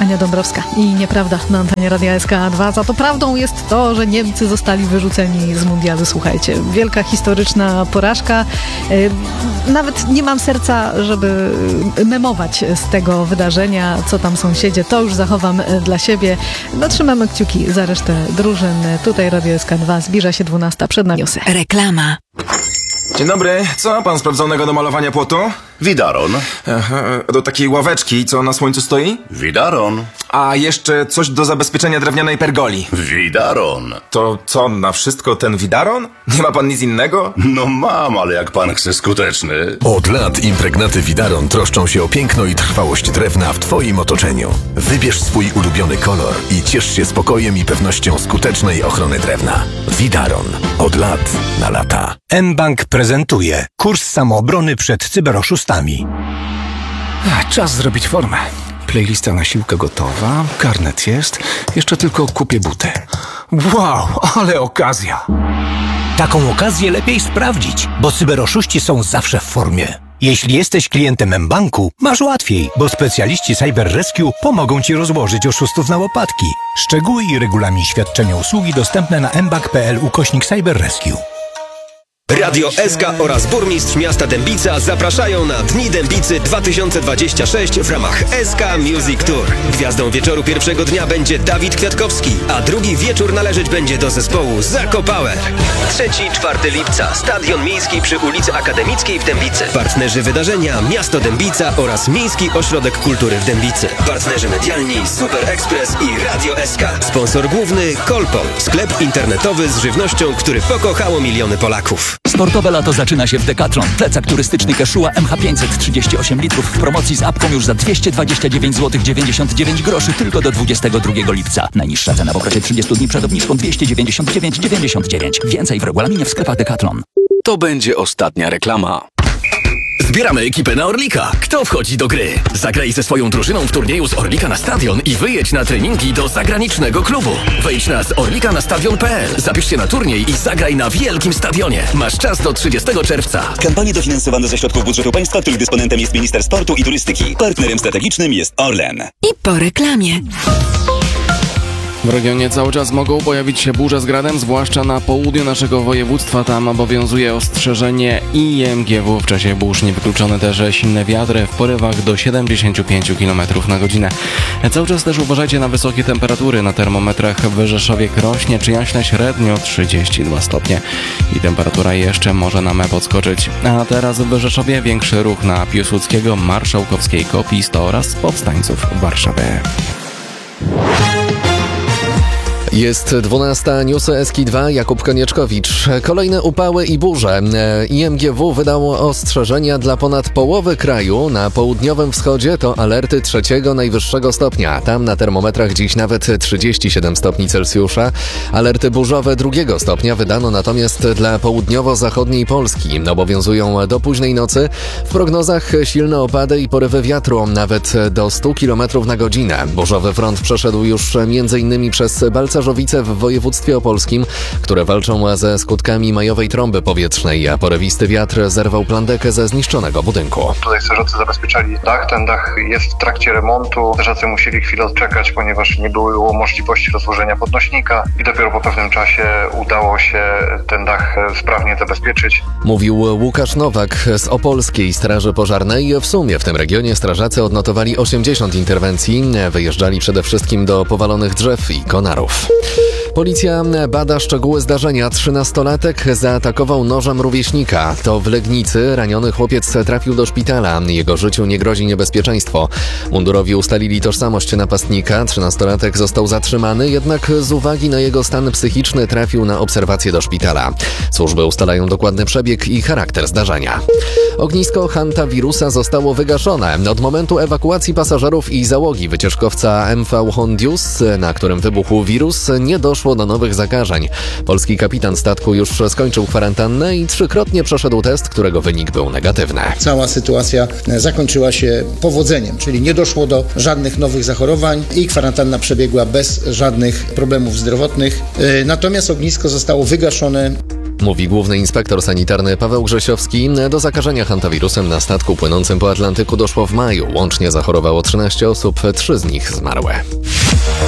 Ania Dąbrowska i nieprawda na antenie Radia SK2. Za to prawdą jest to, że Niemcy zostali wyrzuceni z mundialu. Słuchajcie, wielka historyczna porażka. Nawet nie mam serca, żeby memować z tego wydarzenia, co tam sąsiedzie. To już zachowam dla siebie. No, trzymamy kciuki za resztę drużyn. Tutaj Radio SK2. Zbliża się 12. Przed nami newsy. Reklama. Dzień dobry. Co ma pan sprawdzonego do malowania płotu? Widaron. Aha, do takiej ławeczki, co na słońcu stoi? Widaron. A jeszcze coś do zabezpieczenia drewnianej pergoli. Widaron. To co, na wszystko ten widaron? Nie ma pan nic innego? No mam, ale jak pan chce skuteczny. Od lat impregnaty Widaron troszczą się o piękno i trwałość drewna w twoim otoczeniu. Wybierz swój ulubiony kolor i ciesz się spokojem i pewnością skutecznej ochrony drewna. Widaron. Od lat na lata. mBank prezentuje kurs samoobrony przed cyberoszustami. Czas zrobić formę. Playlista na siłkę gotowa, karnet jest, jeszcze tylko kupię buty. Wow, ale okazja! Taką okazję lepiej sprawdzić, bo cyberoszuści są zawsze w formie. Jeśli jesteś klientem mBanku, masz łatwiej, bo specjaliści Cyber Rescue pomogą Ci rozłożyć oszustów na łopatki. Szczegóły i regulamin świadczenia usługi dostępne na mbank.pl/Cyber Rescue. Radio SK oraz burmistrz miasta Dębica zapraszają na Dni Dębicy 2026 w ramach SK Music Tour. Gwiazdą wieczoru pierwszego dnia będzie Dawid Kwiatkowski, a drugi wieczór należeć będzie do zespołu Zako Power. 3-4 lipca, Stadion Miejski przy ulicy Akademickiej w Dębicy. Partnerzy wydarzenia Miasto Dębica oraz Miejski Ośrodek Kultury w Dębicy. Partnerzy medialni Super Express i Radio SK. Sponsor główny Kolpol, sklep internetowy z żywnością, który pokochało miliony Polaków. Sportowe lato zaczyna się w Decathlon. Plecak turystyczny Quechua MH500 38 litrów w promocji z apką już za 229 zł 99 groszy tylko do 22 lipca. Najniższa cena w okresie 30 dni przed obniżką 299,99. Więcej w regulaminie w sklepach Decathlon. To będzie ostatnia reklama. Zbieramy ekipę na Orlika. Kto wchodzi do gry? Zagraj ze swoją drużyną w turnieju z Orlika na Stadion i wyjedź na treningi do zagranicznego klubu. Wejdź na zorlikanastadion.pl, zapisz się na turniej i zagraj na wielkim stadionie. Masz czas do 30 czerwca. Kampanie dofinansowane ze środków budżetu państwa, których dysponentem jest Minister Sportu i Turystyki. Partnerem strategicznym jest Orlen. I po reklamie. W regionie cały czas mogą pojawić się burze z gradem, zwłaszcza na południu naszego województwa. Tam obowiązuje ostrzeżenie IMGW. W czasie burz niewykluczone też silne wiatry w porywach do 75 km na godzinę. Cały czas też uważajcie na wysokie temperatury. Na termometrach w Rzeszowie rośnie czy jaśne średnio 32 stopnie. I temperatura jeszcze może nam podskoczyć. A teraz w Rzeszowie większy ruch na Piłsudskiego, Marszałkowskiej, Kopisto oraz Powstańców Warszawy. Jest 12. Newsy SK2, Jakub Konieczkowicz. Kolejne upały i burze. IMGW wydało ostrzeżenia dla ponad połowy kraju. Na południowym wschodzie to alerty 3. najwyższego stopnia. Tam na termometrach dziś nawet 37 stopni Celsjusza. Alerty burzowe 2. stopnia wydano natomiast dla południowo-zachodniej Polski. Obowiązują do późnej nocy. W prognozach silne opady i porywy wiatru, nawet do 100 km na godzinę. Burzowy front przeszedł już m.in. przez Balcarzowice w województwie opolskim, które walczą ze skutkami majowej trąby powietrznej, a porywisty wiatr zerwał plandekę ze zniszczonego budynku. Tutaj strażacy zabezpieczali dach. Ten dach jest w trakcie remontu. Strażacy musieli chwilę odczekać, ponieważ nie było możliwości rozłożenia podnośnika i dopiero po pewnym czasie udało się ten dach sprawnie zabezpieczyć. Mówił Łukasz Nowak z Opolskiej Straży Pożarnej. W sumie w tym regionie strażacy odnotowali 80 interwencji. Wyjeżdżali przede wszystkim do powalonych drzew i konarów. Policja bada szczegóły zdarzenia. 13-latek zaatakował nożem rówieśnika. To w Legnicy raniony chłopiec trafił do szpitala. Jego życiu nie grozi niebezpieczeństwo. Mundurowi ustalili tożsamość napastnika. 13-latek został zatrzymany, jednak z uwagi na jego stan psychiczny trafił na obserwację do szpitala. Służby ustalają dokładny przebieg i charakter zdarzenia. Ognisko hantawirusa zostało wygaszone. Od momentu ewakuacji pasażerów i załogi wycieczkowca MV Hondius, na którym wybuchł wirus, nie doszło do nowych zakażeń. Polski kapitan statku już skończył kwarantannę i 3-krotnie przeszedł test, którego wynik był negatywny. Cała sytuacja zakończyła się powodzeniem, czyli nie doszło do żadnych nowych zachorowań i kwarantanna przebiegła bez żadnych problemów zdrowotnych. Natomiast ognisko zostało wygaszone. mówi główny inspektor sanitarny Paweł Grzesiowski. Do zakażenia hantawirusem na statku płynącym po Atlantyku doszło w maju. Łącznie zachorowało 13 osób, 3 z nich zmarłe.